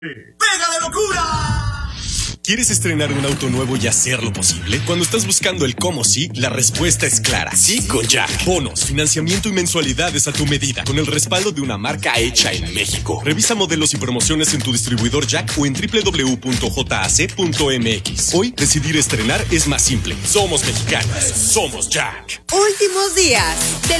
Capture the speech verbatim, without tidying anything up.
¡Pega de locura! ¿Quieres estrenar un auto nuevo y hacerlo posible? Cuando estás buscando el cómo sí, la respuesta es clara. Sí con Jack. Bonos, financiamiento y mensualidades a tu medida, con el respaldo de una marca hecha en México. Revisa modelos y promociones en tu distribuidor Jack o en doble u doble u doble u punto j a c punto m x. Hoy, decidir estrenar es más simple. Somos mexicanos. Somos Jack. Últimos días del